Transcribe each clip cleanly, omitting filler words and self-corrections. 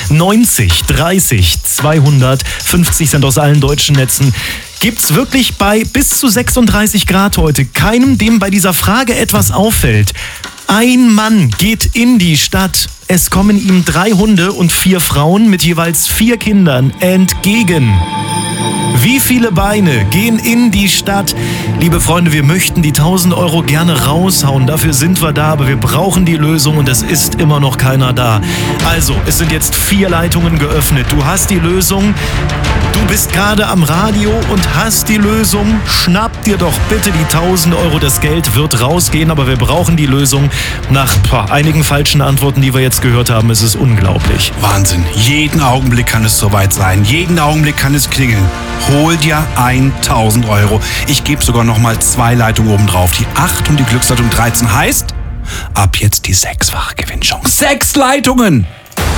90 30 200. 50 Cent aus allen deutschen Netzen. Gibt's wirklich bei bis zu 36 Grad heute keinem, dem bei dieser Frage etwas auffällt? Ein Mann geht in die Stadt. Es kommen ihm 3 Hunde und 4 Frauen mit jeweils 4 Kindern entgegen. Wie viele Beine gehen in die Stadt? Liebe Freunde, wir möchten die 1000 Euro gerne raushauen. Dafür sind wir da, aber wir brauchen die Lösung und es ist immer noch keiner da. Also, es sind jetzt 4 Leitungen geöffnet. Du hast die Lösung. Du bist gerade am Radio und hast die Lösung. Schnapp dir doch bitte die 1000 Euro. Das Geld wird rausgehen, aber wir brauchen die Lösung. Nach einigen falschen Antworten, die wir jetzt gehört haben, ist es unglaublich. Wahnsinn. Jeden Augenblick kann es soweit sein. Jeden Augenblick kann es klingeln. Hol dir 1000 Euro. Ich gebe sogar nochmal 2 Leitungen oben drauf. Die 8 und die Glücksleitung 13 heißt, ab jetzt die 6-fache Gewinnchance. 6 Leitungen!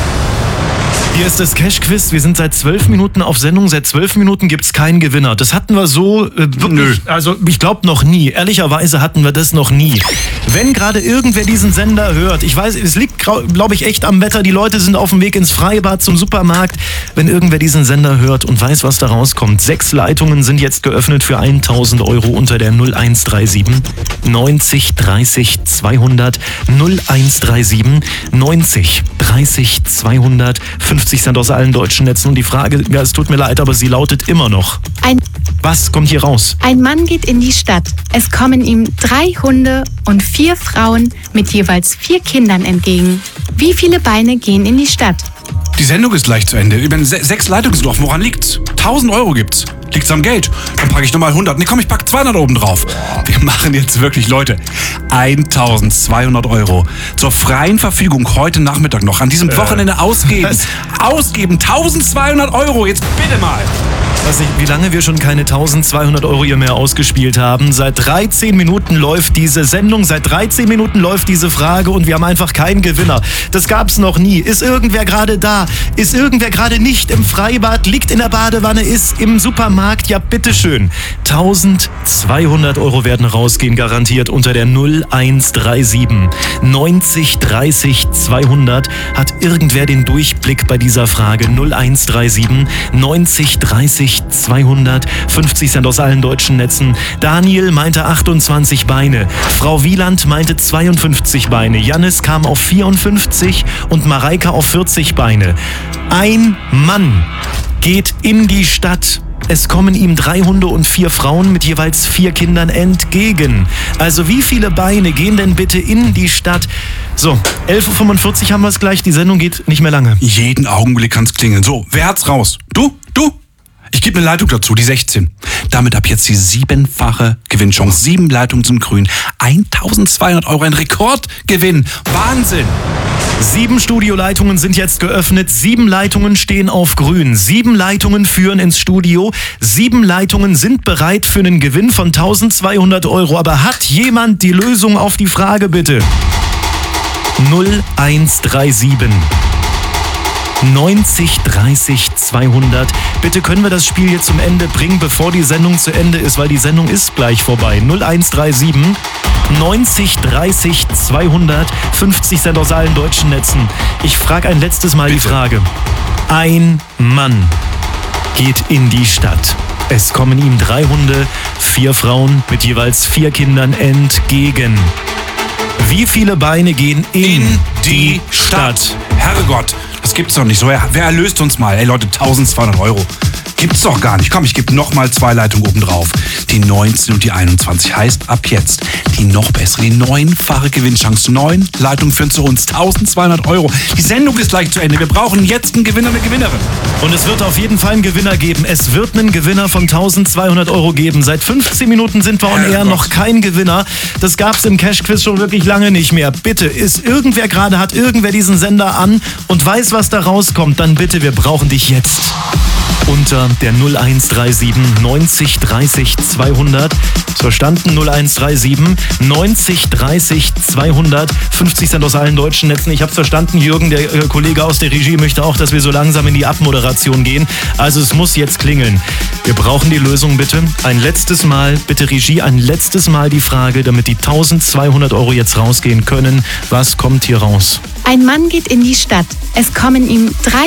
Hier ist das Cash-Quiz. Wir sind seit 12 Minuten auf Sendung. Seit 12 Minuten gibt's keinen Gewinner. Das hatten wir so wirklich, also ich glaube noch nie. Ehrlicherweise hatten wir das noch nie. Wenn gerade irgendwer diesen Sender hört, ich weiß, es liegt, glaube ich, echt am Wetter. Die Leute sind auf dem Weg ins Freibad, zum Supermarkt. Wenn irgendwer diesen Sender hört und weiß, was da rauskommt. 6 Leitungen sind jetzt geöffnet für 1000 Euro unter der 0137 90 30 200 0137 90 30 200 50 Cent aus allen deutschen Netzen. Und die Frage, ja, es tut mir leid, aber sie lautet immer noch. Was kommt hier raus? Ein Mann geht in die Stadt. Es kommen ihm 3 Hunde und 4 Frauen mit jeweils 4 Kindern entgegen. Wie viele Beine gehen in die Stadt? Die Sendung ist gleich zu Ende. Über 6 Leitungen sind offen. Woran liegt's? 1000 Euro gibt's. Liegt's am Geld? Dann packe ich nochmal 100. Nee, komm, ich pack 200 oben drauf. Wir machen jetzt wirklich, Leute, 1200 Euro zur freien Verfügung heute Nachmittag noch. An diesem Wochenende ausgeben. Ausgeben, 1200 Euro. Jetzt bitte mal. Weiß nicht, wie lange wir schon keine 1200 Euro hier mehr ausgespielt haben. Seit 13 Minuten läuft diese Sendung, seit 13 Minuten läuft diese Frage und wir haben einfach keinen Gewinner. Das gab's noch nie. Ist irgendwer gerade da? Ist irgendwer gerade nicht im Freibad? Liegt in der Badewanne? Ist im Supermarkt? Ja, bitteschön. 1200 Euro werden rausgehen, garantiert unter der 0137 90 30 200. Hat irgendwer den Durchblick bei dieser Frage? 0137 90 30 200, 50 Cent aus allen deutschen Netzen. Daniel meinte 28 Beine. Frau Wieland meinte 52 Beine. Jannis kam auf 54 und Mareike auf 40 Beine. Ein Mann geht in die Stadt. Es kommen ihm 3 Hunde und 4 Frauen mit jeweils 4 Kindern entgegen. Also wie viele Beine gehen denn bitte in die Stadt? So, 11.45 Uhr haben wir es gleich. Die Sendung geht nicht mehr lange. Jeden Augenblick kann's klingeln. So, wer hat's raus? Du? Ich gebe eine Leitung dazu, die 16. Damit ab jetzt die 7-fache Gewinnchance. 7 Leitungen zum Grün. 1200 Euro, ein Rekordgewinn. Wahnsinn! 7 Studioleitungen sind jetzt geöffnet. 7 Leitungen stehen auf grün. 7 Leitungen führen ins Studio. 7 Leitungen sind bereit für einen Gewinn von 1200 Euro. Aber hat jemand die Lösung auf die Frage, bitte? 0137 90 30 200. Bitte können wir das Spiel jetzt zum Ende bringen, bevor die Sendung zu Ende ist, weil die Sendung ist gleich vorbei. 0137 90 30 200. 50 Cent aus allen deutschen Netzen. Ich frage ein letztes Mal die Frage. Ein Mann geht in die Stadt. Es kommen ihm 3 Hunde, 4 Frauen mit jeweils 4 Kindern entgegen. Wie viele Beine gehen in die Stadt? Herrgott, das gibt's doch nicht so. Wer erlöst uns mal? Ey Leute, 1200 Euro. Gibt's doch gar nicht. Komm, ich gebe nochmal 2 Leitungen oben drauf. Die 19 und die 21 heißt ab jetzt die noch bessere, die 9-fache Gewinnchance. 9 Leitungen führen zu uns, 1200 Euro. Die Sendung ist gleich zu Ende. Wir brauchen jetzt einen Gewinner, eine Gewinnerin. Und es wird auf jeden Fall einen Gewinner geben. Es wird einen Gewinner von 1200 Euro geben. Seit 15 Minuten sind wir on air, noch kein Gewinner. Das gab's im Cash-Quiz schon wirklich lange nicht mehr. Bitte, ist irgendwer gerade, hat irgendwer diesen Sender an und weiß, was da rauskommt, dann bitte, wir brauchen dich jetzt. Unter der 0137 90 30 200. Ist verstanden? 0137 90 30 200. 50 Cent aus allen deutschen Netzen. Ich hab's verstanden, Jürgen, der Kollege aus der Regie, möchte auch, dass wir so langsam in die Abmoderation gehen. Also es muss jetzt klingeln. Wir brauchen die Lösung bitte. Ein letztes Mal, bitte Regie, ein letztes Mal die Frage, damit die 1200 Euro jetzt rausgehen können. Was kommt hier raus? Ein Mann geht in die Stadt. Es kommen ihm 3